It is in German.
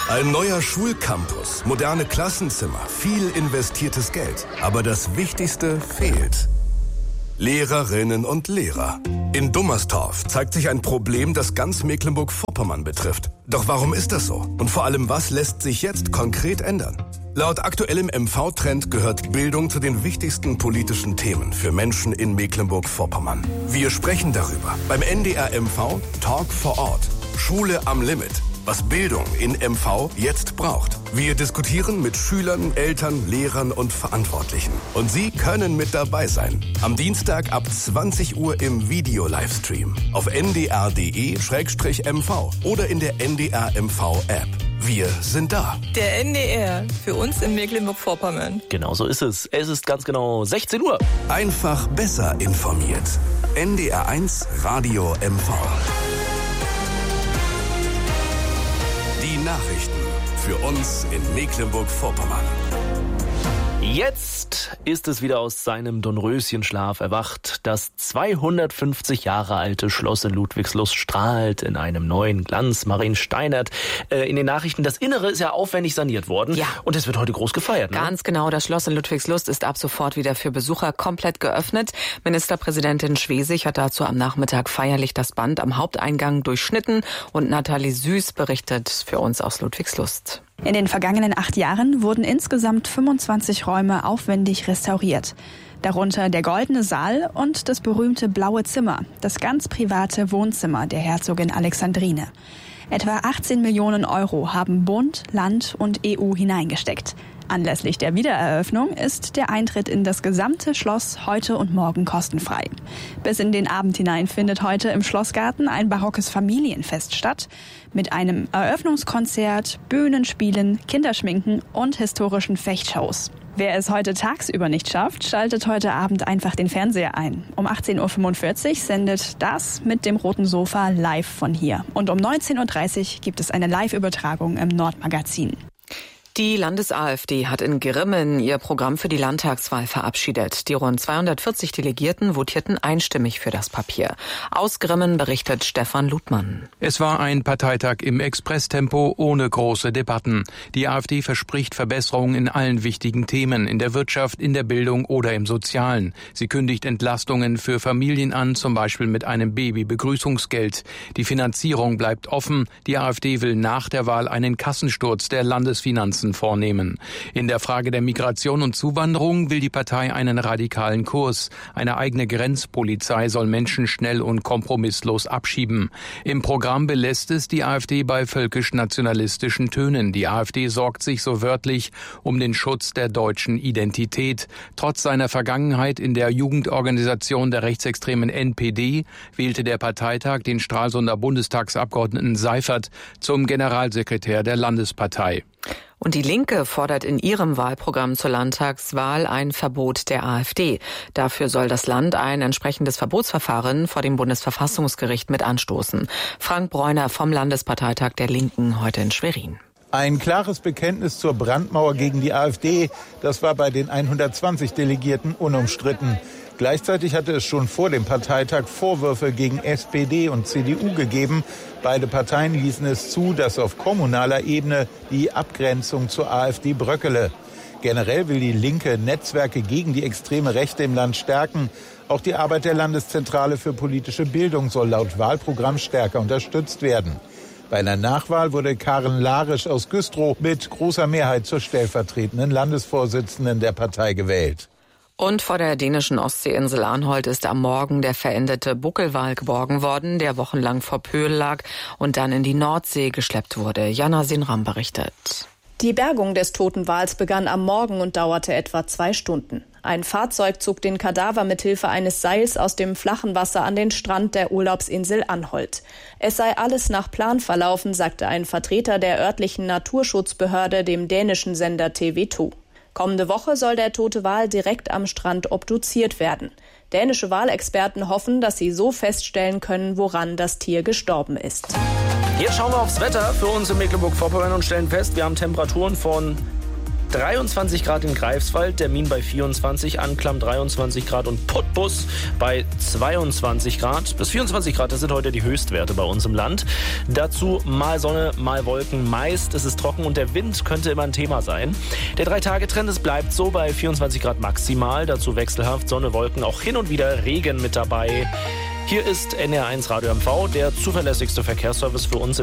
Ein neuer Schulcampus, moderne Klassenzimmer, viel investiertes Geld. Aber das Wichtigste fehlt. Lehrerinnen und Lehrer. In Dummerstorf zeigt sich ein Problem, das ganz Mecklenburg-Vorpommern betrifft. Doch warum ist das so? Und vor allem, was lässt sich jetzt konkret ändern? Laut aktuellem MV-Trend gehört Bildung zu den wichtigsten politischen Themen für Menschen in Mecklenburg-Vorpommern. Wir sprechen darüber beim NDR MV Talk vor Ort. Schule am Limit. Was Bildung in MV jetzt braucht. Wir diskutieren mit Schülern, Eltern, Lehrern und Verantwortlichen. Und Sie können mit dabei sein. Am Dienstag ab 20 Uhr im Video-Livestream. Auf ndr.de/mv oder in der NDR MV-App. Wir sind da. Der NDR, für uns in Mecklenburg-Vorpommern. Genau so ist es. Es ist ganz genau 16 Uhr. Einfach besser informiert. NDR 1 Radio MV. Die Nachrichten für uns in Mecklenburg-Vorpommern. Jetzt ist es wieder aus seinem Dornröschenschlaf erwacht. Das 250 Jahre alte Schloss in Ludwigslust strahlt in einem neuen Glanz. Marien Steinert in den Nachrichten. Das Innere ist ja aufwendig saniert worden. Ja. Und es wird heute groß gefeiert. Ne? Ganz genau. Das Schloss in Ludwigslust ist ab sofort wieder für Besucher komplett geöffnet. Ministerpräsidentin Schwesig hat dazu am Nachmittag feierlich das Band am Haupteingang durchschnitten. Und Nathalie Süß berichtet für uns aus Ludwigslust. In den vergangenen 8 Jahren wurden insgesamt 25 Räume aufwendig restauriert. Darunter der Goldene Saal und das berühmte Blaue Zimmer, das ganz private Wohnzimmer der Herzogin Alexandrine. Etwa 18 Millionen Euro haben Bund, Land und EU hineingesteckt. Anlässlich der Wiedereröffnung ist der Eintritt in das gesamte Schloss heute und morgen kostenfrei. Bis in den Abend hinein findet heute im Schlossgarten ein barockes Familienfest statt. Mit einem Eröffnungskonzert, Bühnenspielen, Kinderschminken und historischen Fechtshows. Wer es heute tagsüber nicht schafft, schaltet heute Abend einfach den Fernseher ein. Um 18.45 Uhr sendet das mit dem roten Sofa live von hier. Und um 19.30 Uhr gibt es eine Live-Übertragung im Nordmagazin. Die Landes-AfD hat in Grimmen ihr Programm für die Landtagswahl verabschiedet. Die rund 240 Delegierten votierten einstimmig für das Papier. Aus Grimmen berichtet Stefan Ludmann. Es war ein Parteitag im Expresstempo ohne große Debatten. Die AfD verspricht Verbesserungen in allen wichtigen Themen, in der Wirtschaft, in der Bildung oder im Sozialen. Sie kündigt Entlastungen für Familien an, zum Beispiel mit einem Baby-Begrüßungsgeld. Die Finanzierung bleibt offen. Die AfD will nach der Wahl einen Kassensturz der Landesfinanzen vornehmen. In der Frage der Migration und Zuwanderung will die Partei einen radikalen Kurs. Eine eigene Grenzpolizei soll Menschen schnell und kompromisslos abschieben. Im Programm belässt es die AfD bei völkisch-nationalistischen Tönen. Die AfD sorgt sich so wörtlich um den Schutz der deutschen Identität. Trotz seiner Vergangenheit in der Jugendorganisation der rechtsextremen NPD wählte der Parteitag den Stralsunder Bundestagsabgeordneten Seifert zum Generalsekretär der Landespartei. Und die Linke fordert in ihrem Wahlprogramm zur Landtagswahl ein Verbot der AfD. Dafür soll das Land ein entsprechendes Verbotsverfahren vor dem Bundesverfassungsgericht mit anstoßen. Frank Bräuner vom Landesparteitag der Linken heute in Schwerin. Ein klares Bekenntnis zur Brandmauer gegen die AfD, das war bei den 120 Delegierten unumstritten. Gleichzeitig hatte es schon vor dem Parteitag Vorwürfe gegen SPD und CDU gegeben. Beide Parteien ließen es zu, dass auf kommunaler Ebene die Abgrenzung zur AfD bröckele. Generell will die Linke Netzwerke gegen die extreme Rechte im Land stärken. Auch die Arbeit der Landeszentrale für politische Bildung soll laut Wahlprogramm stärker unterstützt werden. Bei einer Nachwahl wurde Karen Larisch aus Güstrow mit großer Mehrheit zur stellvertretenden Landesvorsitzenden der Partei gewählt. Und vor der dänischen Ostseeinsel Arnholt ist am Morgen der verendete Buckelwal geborgen worden, der wochenlang vor Pöhl lag und dann in die Nordsee geschleppt wurde. Jana Sinram berichtet. Die Bergung des toten Wals begann am Morgen und dauerte etwa 2 Stunden. Ein Fahrzeug zog den Kadaver mithilfe eines Seils aus dem flachen Wasser an den Strand der Urlaubsinsel Anholt. Es sei alles nach Plan verlaufen, sagte ein Vertreter der örtlichen Naturschutzbehörde dem dänischen Sender TV2. Kommende Woche soll der tote Wal direkt am Strand obduziert werden. Dänische Walexperten hoffen, dass sie so feststellen können, woran das Tier gestorben ist. Jetzt schauen wir aufs Wetter für uns in Mecklenburg-Vorpommern und stellen fest, wir haben Temperaturen von 23 Grad in Greifswald, Termin bei 24, Anklam 23 Grad und Putbus bei 22 Grad. Bis 24 Grad, das sind heute die Höchstwerte bei uns im Land. Dazu mal Sonne, mal Wolken. Meist ist es trocken und der Wind könnte immer ein Thema sein. Der 3-Tage-Trend, es bleibt so bei 24 Grad maximal. Dazu wechselhaft Sonne, Wolken, auch hin und wieder Regen mit dabei. Hier ist NR1 Radio MV, der zuverlässigste Verkehrsservice für uns.